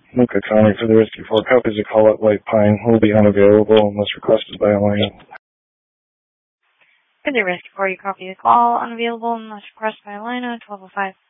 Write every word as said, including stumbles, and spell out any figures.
Luca County for the Risky Four. Copies of call at White Pine will be unavailable unless requested by Alina. For the Risky Four, your copy of the call unavailable unless requested by Alina, twelve oh five.